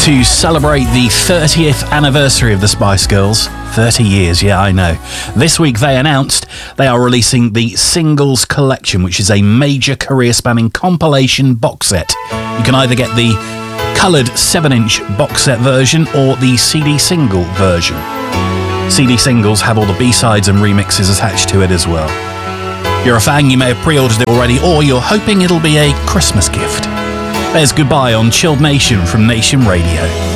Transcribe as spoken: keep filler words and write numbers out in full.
to celebrate the thirtieth anniversary of the Spice Girls. thirty years, yeah, I know. This week they announced they are releasing the Singles Collection, which is a major career-spanning compilation box set. You can either get the coloured seven inch box set version or the C D single version. C D singles have all the B-sides and remixes attached to it as well. If you're a fan, you may have pre-ordered it already, or you're hoping it'll be a Christmas gift. There's Goodbye on Chilled Nation from Nation Radio.